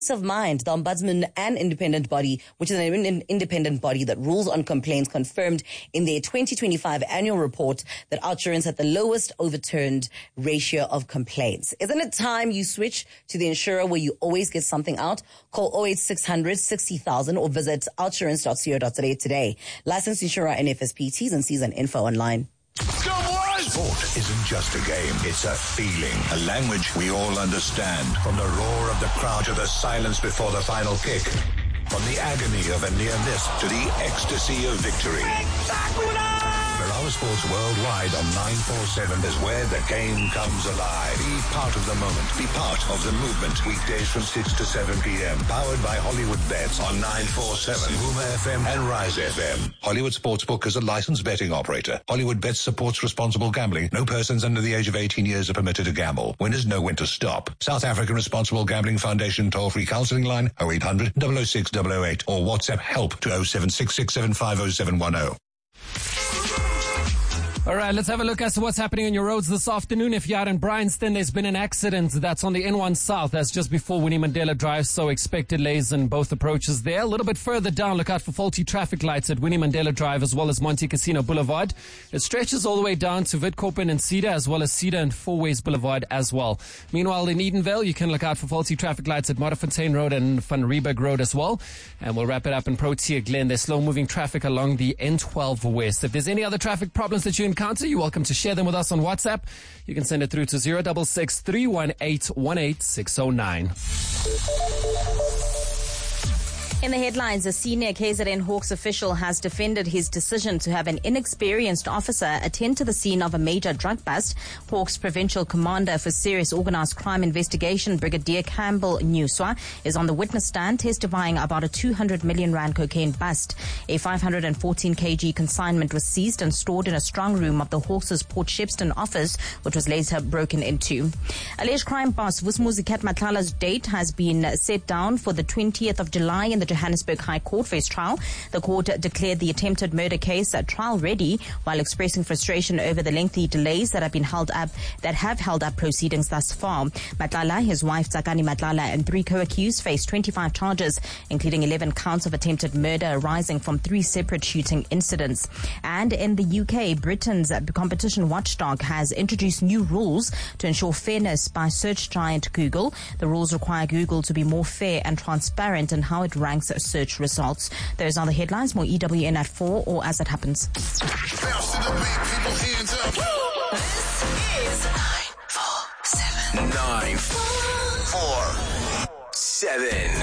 of Mind, the Ombudsman and Independent Body, which is an independent body that rules on complaints, confirmed in their 2025 annual report that OUTsurance had the lowest overturned ratio of complaints. Isn't it time you switch to the insurer where you always get something out? Call 08600 60,000 or visit outsurance.co.za today. Licensed insurer NFSP, T's and C's and info online. Sport isn't just a game, it's a feeling, a language we all understand. From the roar of the crowd to the silence before the final kick. From the agony of a near miss to the ecstasy of victory. Belawa Sports Worldwide on 947 is where the game comes alive. Be part of the moment. Be part of the movement. Weekdays from 6 to 7 p.m. Powered by Hollywood Bets on 947, Boomer FM and Rise FM. Hollywood Sportsbook is a licensed betting operator. Hollywood Bets supports responsible gambling. No persons under the age of 18 years are permitted to gamble. Winners know when to stop. South African Responsible Gambling Foundation toll-free counseling line 0800 006 008 or WhatsApp help to 0766750710. All right, let's have a look at what's happening on your roads this afternoon. If you're out in Bryanston, there's been an accident that's on the N1 South. That's just before Winnie Mandela Drive, so expect delays in both approaches there. A little bit further down, look out for faulty traffic lights at Winnie Mandela Drive as well as Monte Casino Boulevard. It stretches all the way down to Witkoppen and Cedar as well as Cedar and Fourways Boulevard as well. Meanwhile, in Edenvale, you can look out for faulty traffic lights at Modderfontein Road and Van Riebeek Road as well. And we'll wrap it up in Protea Glen. There's slow-moving traffic along the N12 West. If there's any other traffic problems that you encounter, you're welcome to share them with us on WhatsApp. You can send it through to 066 318 18609. In the headlines, a senior KZN Hawks official has defended his decision to have an inexperienced officer attend to the scene of a major drug bust. Hawks Provincial Commander for Serious Organised Crime Investigation, Brigadier Campbell Newswa, is on the witness stand testifying about a 200 million rand cocaine bust. A 514 kg consignment was seized and stored in a strong room of the Hawks' Port Shepstone office, which was later broken into. Alleged crime boss Vusmuzi Matlala's date has been set down for the 20th of July in the Johannesburg High Court for his trial. The court declared the attempted murder case trial ready while expressing frustration over the lengthy delays that have held up proceedings thus far. Matlala, his wife Tsakani Matlala, and 3 co-accused face 25 charges, including 11 counts of attempted murder arising from 3 separate shooting incidents. And in the UK, Britain's competition watchdog has introduced new rules to ensure fairness by search giant Google. The rules require Google to be more fair and transparent in how it ranks search results. Those are the headlines. More EWN at 4 or as it happens. Bounce to the beat, people hands up. This is 947. 947.